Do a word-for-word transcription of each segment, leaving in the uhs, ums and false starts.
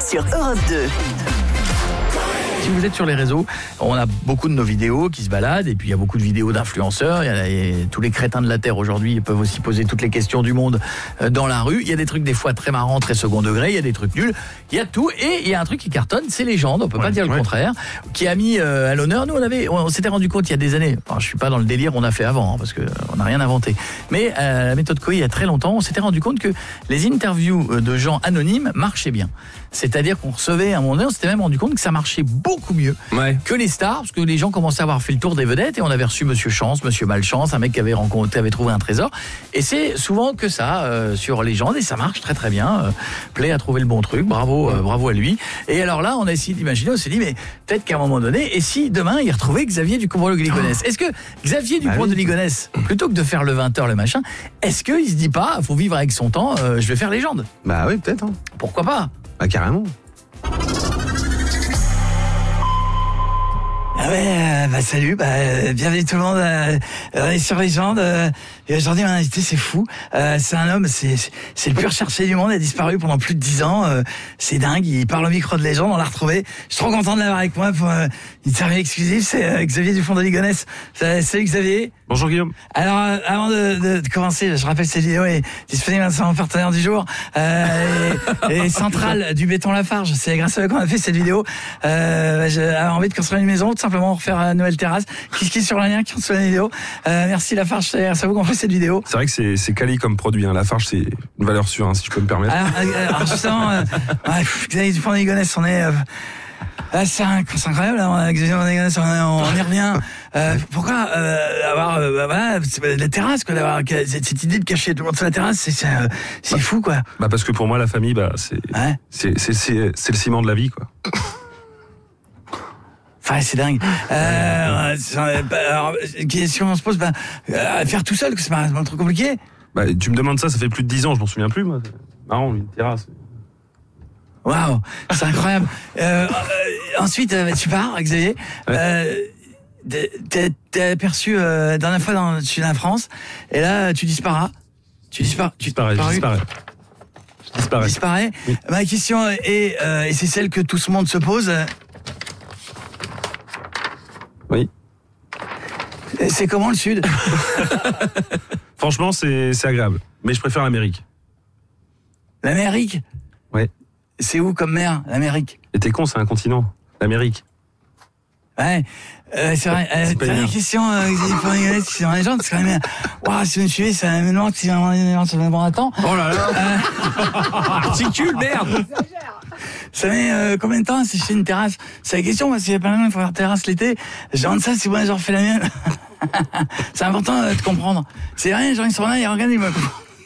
sur Europe deux. Si vous êtes sur les réseaux, on a beaucoup de nos vidéos qui se baladent et puis il y a beaucoup de vidéos d'influenceurs. Il y a, il y a, tous les crétins de la Terre aujourd'hui peuvent aussi poser toutes les questions du monde dans la rue. Il y a des trucs des fois très marrants, très second degré. Il y a des trucs nuls. Il y a tout et il y a un truc qui cartonne, c'est Légende. On peut ouais, pas dire ouais. le contraire. Qui a mis euh, à l'honneur. Nous, on avait, on, on s'était rendu compte il y a des années. Enfin, je suis pas dans le délire. On a fait avant hein, parce que on n'a rien inventé. Mais euh, la méthode Coué, il y a très longtemps, on s'était rendu compte que les interviews de gens anonymes marchaient bien. C'est-à-dire qu'on recevait à un moment donné, on s'était même rendu compte que ça marchait beaucoup mieux ouais. que les stars, parce que les gens commençaient à avoir fait le tour des vedettes et on avait reçu Monsieur Chance, Monsieur Malchance, un mec qui avait rencontré, avait trouvé un trésor. Et c'est souvent que ça euh, sur Légende et ça marche très très bien. Euh, Play a trouvé le bon truc, bravo, euh, bravo à lui. Et alors là, on a essayé d'imaginer, on s'est dit mais peut-être qu'à un moment donné, et si demain il retrouvait Xavier Dupont de Ligonnès, est-ce que Xavier Dupont bah oui. de Ligonnès, plutôt que de faire le vingt heures le machin, est-ce qu'il se dit pas, faut vivre avec son temps, euh, je vais faire Légende? Bah oui, peut-être. Hein. Pourquoi pas? Bah carrément. Ah ouais, euh, bah salut, bah euh, bienvenue tout le monde, euh, on est sur Légende, euh, et aujourd'hui mon invité c'est fou, euh, c'est un homme, c'est, c'est le plus recherché du monde, il a disparu pendant plus de dix ans, euh, c'est dingue, il parle au micro de Légende, on l'a retrouvé, je suis trop content de l'avoir avec moi pour euh, une interview exclusive, c'est euh, Xavier Dupont de Ligonnès. Salut Xavier. Bonjour Guillaume. Alors euh, avant de, de, de commencer, je rappelle cette vidéo est disponible sur mon partenaire du jour, euh, et, et Centrale du béton Lafarge, c'est grâce à eux qu'on a fait cette vidéo, euh, j'ai envie de construire une maison, tout simplement refaire une nouvelle terrasse. Qui qui sur le lien, qui sont sur la vidéo. Euh, merci Lafarge, c'est grâce à vous qu'on fait cette vidéo. C'est vrai que c'est, c'est quali comme produit, hein. Lafarge c'est une valeur sûre, hein, si je peux me permettre. Alors, alors justement, euh, ouais, Xavier Dupont de Ligonnès, on est... Euh, Ah, c'est, un, c'est incroyable, hein, on, on, on y revient. Euh, pourquoi euh, avoir euh, voilà, la terrasse, quoi, d'avoir cette, cette idée de cacher tout le monde sur la terrasse, c'est, c'est, c'est bah, fou, quoi. Bah parce que pour moi, la famille, bah c'est, ouais. c'est, c'est, c'est, c'est le ciment de la vie, quoi. Enfin, c'est dingue. Euh, alors, question on se pose, bah, euh, faire tout seul, que c'est pas, c'est pas trop compliqué. Bah, tu me demandes ça, ça fait plus de dix ans, je m'en souviens plus, moi. C'est marrant, une terrasse. Waouh, c'est incroyable. Euh, euh, ensuite, euh, tu pars, Xavier. Ouais. Euh, t'es, t'es aperçu euh, la dernière fois dans le sud de la France, et là, tu disparas. Tu disparais. Tu disparais. Je disparais. Je disparais. Tu disparais. Oui. Ma question est, euh, et c'est celle que tout ce monde se pose. Oui. C'est comment le sud? Franchement, c'est, c'est agréable. Mais je préfère l'Amérique. L'Amérique? Ouais. C'est où comme mer, l'Amérique? Et t'es con, c'est un continent, l'Amérique. Ouais, euh, c'est vrai. Euh, t'as une question, euh, pour les qui sont dans les gens, c'est quand même. Waouh, si vous me suivez, c'est un événement qui va avoir sur le bon temps. Oh là là. Euh... Articule, merde. Ça met euh, combien de temps si je fais une terrasse? C'est la question, parce qu'il y a plein de gens qui font leur terrasse l'été. Je demande ça, si moi j'en refais la mienne. C'est important euh, de comprendre. C'est rien, les gens ils sont là, ils regardent, ils me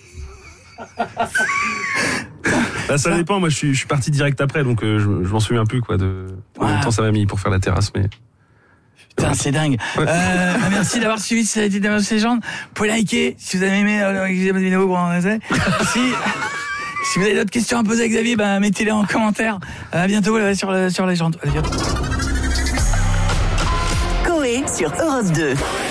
Là, ça, ça dépend, moi je suis, je suis parti direct après, donc euh, je, je m'en souviens plus quoi, de combien de temps ça m'a mis pour faire la terrasse. Mais... Putain, c'est dingue. Ouais. Euh, merci d'avoir suivi cette vidéo de Légende. Vous pouvez liker si vous avez aimé euh, la vidéo pour en rester. Si, si vous avez d'autres questions à poser à Xavier, bah, mettez-les en commentaire. À bientôt là, sur, sur Légende. Allez, bientôt. Coé sur Europe deux.